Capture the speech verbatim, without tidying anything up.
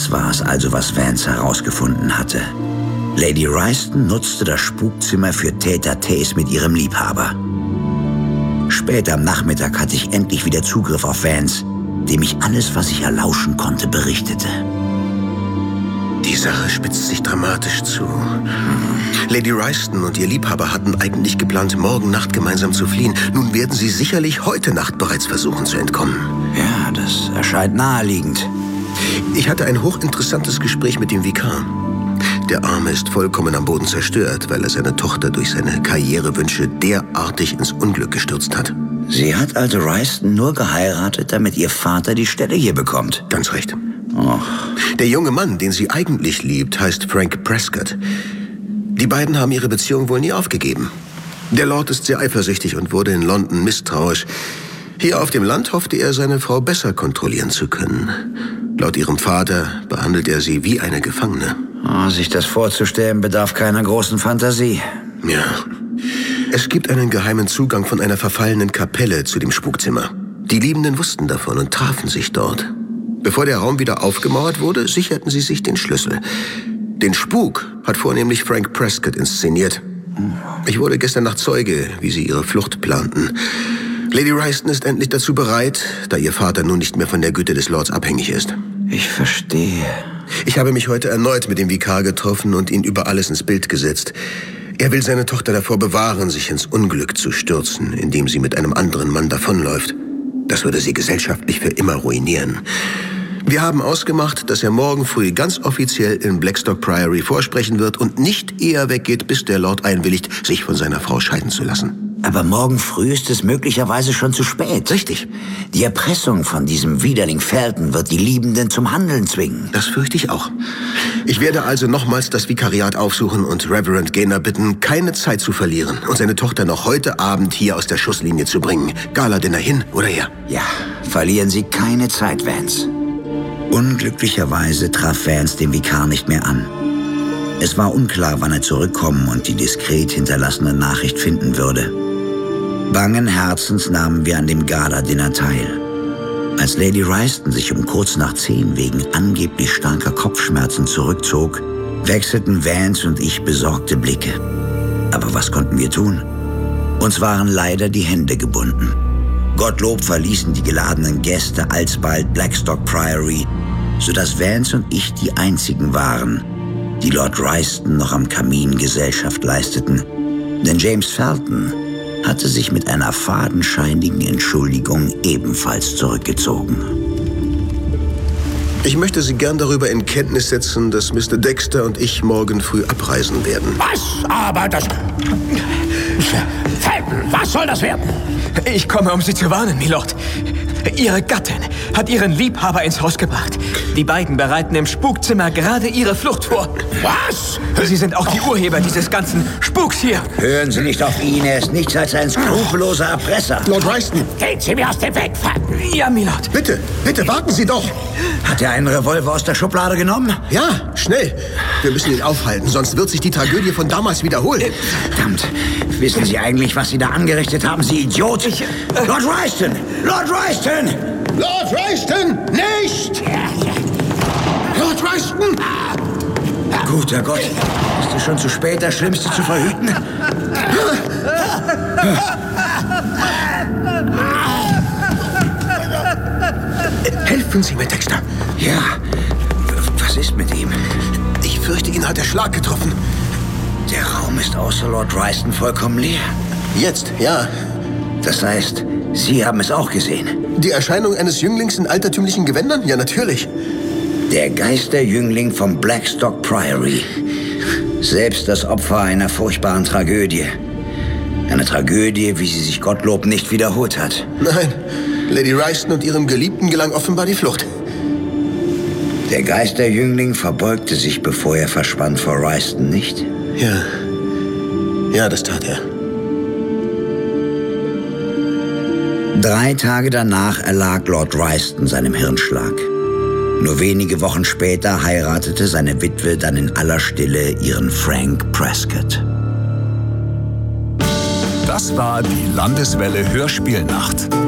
Das war es also, was Vance herausgefunden hatte. Lady Ryston nutzte das Spukzimmer für Tête-à-Têtes mit ihrem Liebhaber. Später am Nachmittag hatte ich endlich wieder Zugriff auf Vance, dem ich alles, was ich erlauschen konnte, berichtete. Die Sache spitzt sich dramatisch zu. Lady Ryston und ihr Liebhaber hatten eigentlich geplant, morgen Nacht gemeinsam zu fliehen. Nun werden sie sicherlich heute Nacht bereits versuchen zu entkommen. Ja, das erscheint naheliegend. Ich hatte ein hochinteressantes Gespräch mit dem Vikar. Der Arme ist vollkommen am Boden zerstört, weil er seine Tochter durch seine Karrierewünsche derartig ins Unglück gestürzt hat. Sie hat also Ryston nur geheiratet, damit ihr Vater die Stelle hier bekommt? Ganz recht. Och. Der junge Mann, den sie eigentlich liebt, heißt Frank Prescott. Die beiden haben ihre Beziehung wohl nie aufgegeben. Der Lord ist sehr eifersüchtig und wurde in London misstrauisch. Hier auf dem Land hoffte er, seine Frau besser kontrollieren zu können. Laut ihrem Vater behandelt er sie wie eine Gefangene. Oh, sich das vorzustellen, bedarf keiner großen Fantasie. Ja. Es gibt einen geheimen Zugang von einer verfallenen Kapelle zu dem Spukzimmer. Die Liebenden wussten davon und trafen sich dort. Bevor der Raum wieder aufgemauert wurde, sicherten sie sich den Schlüssel. Den Spuk hat vornehmlich Frank Prescott inszeniert. Ich wurde gestern Nacht Zeuge, wie sie ihre Flucht planten. Lady Ryston ist endlich dazu bereit, da ihr Vater nun nicht mehr von der Güte des Lords abhängig ist. Ich verstehe. Ich habe mich heute erneut mit dem Vikar getroffen und ihn über alles ins Bild gesetzt. Er will seine Tochter davor bewahren, sich ins Unglück zu stürzen, indem sie mit einem anderen Mann davonläuft. Das würde sie gesellschaftlich für immer ruinieren. Wir haben ausgemacht, dass er morgen früh ganz offiziell in Blackstock Priory vorsprechen wird und nicht eher weggeht, bis der Lord einwilligt, sich von seiner Frau scheiden zu lassen. Aber morgen früh ist es möglicherweise schon zu spät. Richtig. Die Erpressung von diesem Widerling Felton wird die Liebenden zum Handeln zwingen. Das fürchte ich auch. Ich werde also nochmals das Vikariat aufsuchen und Reverend Gaynor bitten, keine Zeit zu verlieren und seine Tochter noch heute Abend hier aus der Schusslinie zu bringen. Gala-Dinner hin oder her. Ja, verlieren Sie keine Zeit, Vance. Unglücklicherweise traf Vance den Vikar nicht mehr an. Es war unklar, wann er zurückkommen und die diskret hinterlassene Nachricht finden würde. Bangen Herzens nahmen wir an dem Gala-Dinner teil. Als Lady Ryston sich um kurz nach zehn wegen angeblich starker Kopfschmerzen zurückzog, wechselten Vance und ich besorgte Blicke. Aber was konnten wir tun? Uns waren leider die Hände gebunden. Gottlob verließen die geladenen Gäste alsbald Blackstock Priory, sodass Vance und ich die einzigen waren, die Lord Ryston noch am Kamin Gesellschaft leisteten. Denn James Felton hatte sich mit einer fadenscheinigen Entschuldigung ebenfalls zurückgezogen. Ich möchte Sie gern darüber in Kenntnis setzen, dass Mister Dexter und ich morgen früh abreisen werden. Was? Aber das... Felton, was soll das werden? Ich komme, um Sie zu warnen, Milord. Ihre Gattin hat ihren Liebhaber ins Haus gebracht. Die beiden bereiten im Spukzimmer gerade ihre Flucht vor. Was? Sie sind auch die Urheber dieses ganzen Spuks hier. Hören Sie nicht auf ihn, er ist nichts als ein skrupelloser Erpresser. Lord Ryston! Gehen Sie mir aus dem Weg, Felton! Ja, Milord. Bitte, bitte, warten Sie doch! Hat er einen Revolver aus der Schublade genommen? Ja, schnell! Wir müssen ihn aufhalten, sonst wird sich die Tragödie von damals wiederholen. Verdammt, wissen Sie eigentlich, was Sie da angerichtet haben, Sie Idiot? Ich, äh, Lord Ryston! Lord Ryston! Lord Ryston! Nicht! Lord Ryston! Guter Gott, ist es schon zu spät, das Schlimmste zu verhüten? Helfen Sie mir, Dexter. Ja, was ist mit ihm? Ich fürchte, ihn hat der Schlag getroffen. Der Raum ist außer Lord Ryston vollkommen leer. Jetzt, ja. Das heißt, Sie haben es auch gesehen? Die Erscheinung eines Jünglings in altertümlichen Gewändern? Ja, natürlich. Der Geisterjüngling von Blackstock Priory. Selbst das Opfer einer furchtbaren Tragödie. Eine Tragödie, wie sie sich Gottlob nicht wiederholt hat. Nein, Lady Ryston und ihrem Geliebten gelang offenbar die Flucht. Der Geisterjüngling verbeugte sich, bevor er verschwand vor Ryston, nicht? Ja, ja, das tat er. Drei Tage danach erlag Lord Ryston seinem Hirnschlag. Nur wenige Wochen später heiratete seine Witwe dann in aller Stille ihren Frank Prescott. Das war die Landeswelle Hörspielnacht.